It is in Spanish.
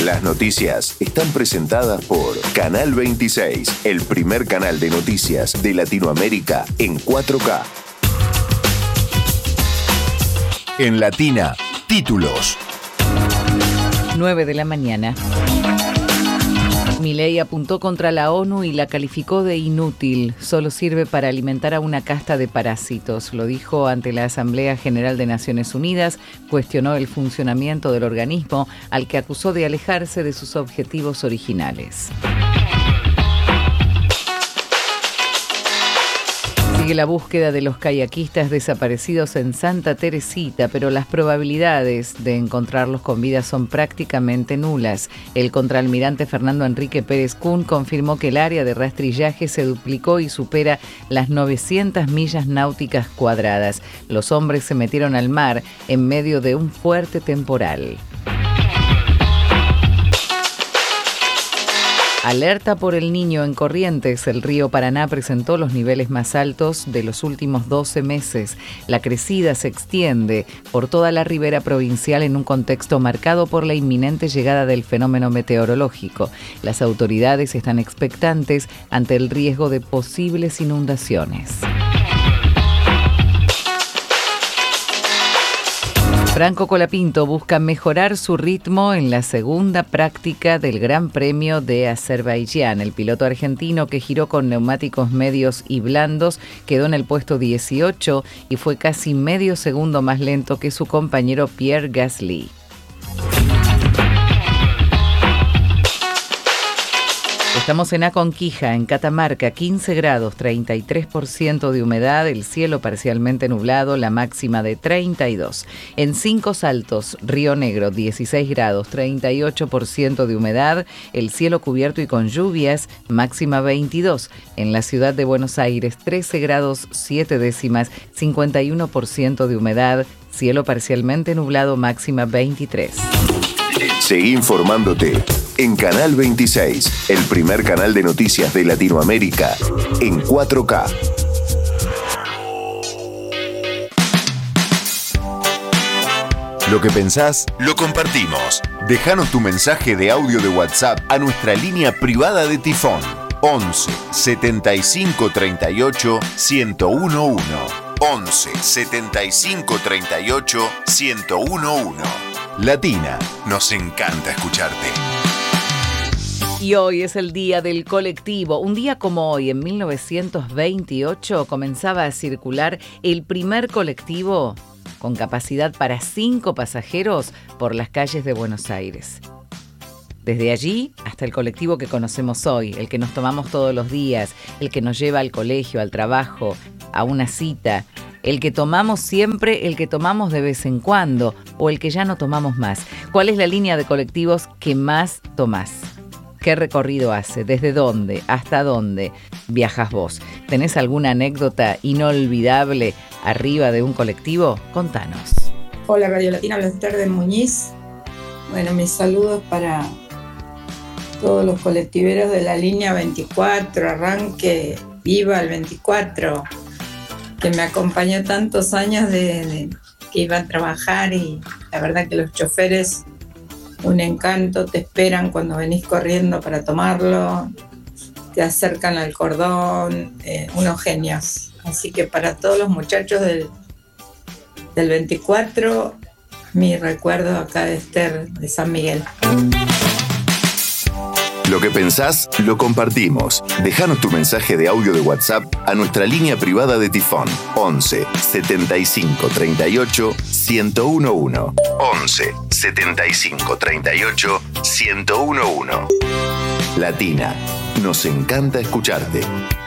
Las noticias están presentadas por Canal 26, el primer canal de noticias de Latinoamérica en 4K. En Latina, títulos. 9 de la mañana. Milei apuntó contra la ONU y la calificó de inútil. Solo sirve para alimentar a una casta de parásitos. Lo dijo ante la Asamblea General de Naciones Unidas. Cuestionó el funcionamiento del organismo, al que acusó de alejarse de sus objetivos originales. Sigue la búsqueda de los kayakistas desaparecidos en Santa Teresita, pero las probabilidades de encontrarlos con vida son prácticamente nulas. El contraalmirante Fernando Enrique Pérez Kuhn confirmó que el área de rastrillaje se duplicó y supera las 900 millas náuticas cuadradas. Los hombres se metieron al mar en medio de un fuerte temporal. Alerta por el Niño en Corrientes. El río Paraná presentó los niveles más altos de los últimos 12 meses. La crecida se extiende por toda la ribera provincial en un contexto marcado por la inminente llegada del fenómeno meteorológico. Las autoridades están expectantes ante el riesgo de posibles inundaciones. Franco Colapinto busca mejorar su ritmo en la segunda práctica del Gran Premio de Azerbaiyán. El piloto argentino, que giró con neumáticos medios y blandos, quedó en el puesto 18 y fue casi medio segundo más lento que su compañero Pierre Gasly. Estamos en Aconquija, en Catamarca, 15 grados, 33% de humedad, el cielo parcialmente nublado, la máxima de 32. En Cinco Saltos, Río Negro, 16 grados, 38% de humedad, el cielo cubierto y con lluvias, máxima 22. En la ciudad de Buenos Aires, 13 grados, 7 décimas, 51% de humedad, cielo parcialmente nublado, máxima 23. Seguí informándote en Canal 26, el primer canal de noticias de Latinoamérica en 4K. Lo que pensás, lo compartimos. Déjanos tu mensaje de audio de WhatsApp a nuestra línea privada de Tifón. 11 75 38 1011. 11 75 38 1011. Latina, nos encanta escucharte. Y hoy es el día del colectivo. Un día como hoy, en 1928, comenzaba a circular el primer colectivo con capacidad para 5 pasajeros por las calles de Buenos Aires. Desde allí hasta el colectivo que conocemos hoy, el que nos tomamos todos los días, el que nos lleva al colegio, al trabajo, a una cita, el que tomamos siempre, el que tomamos de vez en cuando o el que ya no tomamos más. ¿Cuál es la línea de colectivos que más tomás? ¿Qué recorrido hace? ¿Desde dónde? ¿Hasta dónde viajas vos? ¿Tenés alguna anécdota inolvidable arriba de un colectivo? Contanos. Hola Radio Latina, habla Esther de Muñiz. Bueno, mis saludos para todos los colectiveros de la línea 24, arranque, viva el 24, que me acompañó tantos años de que iba a trabajar, y la verdad que los choferes, un encanto, te esperan cuando venís corriendo para tomarlo, te acercan al cordón, unos genios. Así que para todos los muchachos del 24, mi recuerdo acá de Esther de San Miguel. Lo que pensás, lo compartimos. Déjanos tu mensaje de audio de WhatsApp a nuestra línea privada de Tifón. 11 75 38 1011. 11 75 38 1011. Latina, nos encanta escucharte.